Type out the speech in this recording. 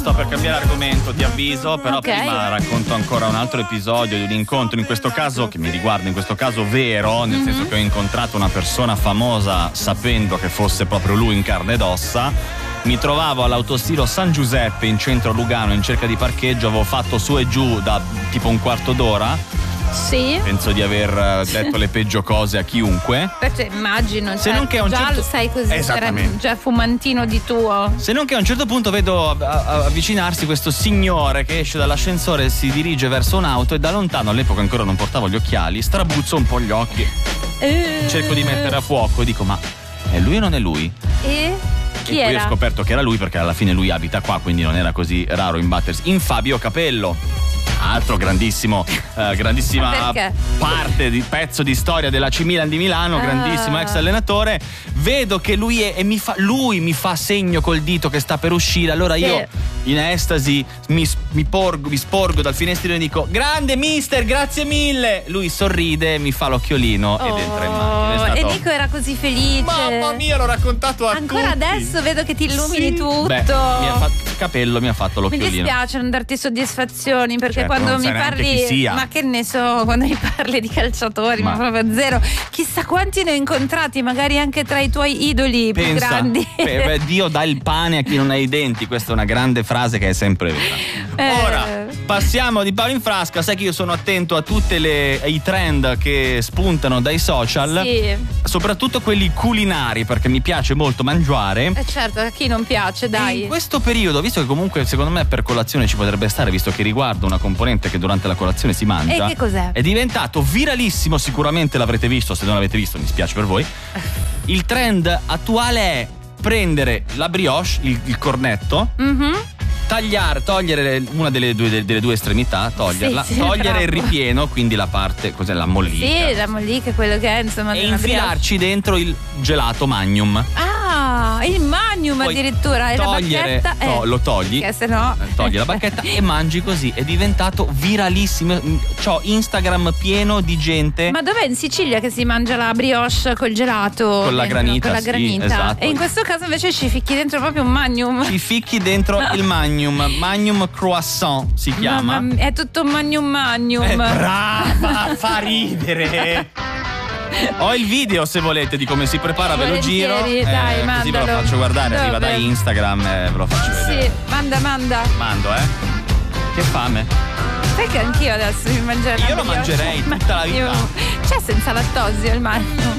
Sto per cambiare argomento, ti avviso, però prima racconto ancora un altro episodio di un incontro, in questo caso, che mi riguarda, in questo caso vero, nel senso che ho incontrato una persona famosa sapendo che fosse proprio lui in carne ed ossa. Mi trovavo all'autostiro San Giuseppe in centro a Lugano in cerca di parcheggio, avevo fatto su e giù da tipo un quarto d'ora. Sì. Penso di aver detto le peggio cose a chiunque. Perché immagino, se non che a un già certo... sei così, esattamente, già fumantino di tuo. Se non che a un certo punto vedo avvicinarsi questo signore che esce dall'ascensore e si dirige verso un'auto e da lontano, all'epoca ancora non portavo gli occhiali, strabuzzo un po' gli occhi. Cerco di mettere a fuoco e dico: ma è lui o non è lui? E chi poi era? ho scoperto che era lui, perché alla fine lui abita qua, quindi non era così raro imbattersi in Fabio Capello. Altro grandissima pezzo di storia della C Milan di Milano, grandissimo ex allenatore. Vedo che lui lui mi fa segno col dito che sta per uscire. Allora io in estasi mi sporgo dal finestrino e dico: grande mister, grazie mille. Lui sorride, mi fa l'occhiolino ed entra in macchina. E Nico era così felice. Mamma mia, l'ho raccontato a ancora tutti. adesso vedo che ti illumini tutto. Beh, Capello mi ha fatto l'occhiolino. Mi dispiace non darti soddisfazioni, perché certo, quando mi parli, ma che ne so, quando mi parli di calciatori, ma proprio zero. Chissà quanti ne ho incontrati, magari anche tra i tuoi idoli più grandi. Dio dà il pane a chi non ha i denti, questa è una grande frase che è sempre vera. Ora passiamo di palo in frasca. Sai che io sono attento a tutte i trend che spuntano dai social, soprattutto quelli culinari, perché mi piace molto mangiare. Certo, a chi non piace, dai. E in questo periodo, visto che comunque secondo me per colazione ci potrebbe stare, visto che riguarda una componente che durante la colazione si mangia. E che cos'è? È diventato viralissimo, sicuramente l'avrete visto, se non l'avete visto mi spiace per voi. Il trend attuale è prendere la brioche, il cornetto, togliere una delle due estremità, toglierla, togliere il ripieno, quindi la parte, cos'è, la mollica. Sì, la mollica, quello che è, insomma. E infilarci dentro il gelato Magnum. Ah, il Magnum poi addirittura. E togliere, la bacchetta lo togli, che se no togli la bacchetta e mangi così. È diventato viralissimo. C'ho Instagram pieno di gente. Ma dov'è in Sicilia che si mangia la brioche col gelato? Con la granita, con la granita. Sì, esatto. E in questo caso invece ci ficchi dentro proprio un Magnum. Ci ficchi dentro il Magnum croissant si chiama. È tutto Magnum. Brava, fa ridere. Ho il video se volete di come si prepara, ve lo giro. Dai, mandalo. Così ve lo faccio guardare, arriva da Instagram e ve lo faccio vedere. Sì, manda. Mando, Che fame. Sai che anch'io adesso mi mangerei. Io lo mangerei tutta la vita. C'è senza lattosio il Magnum?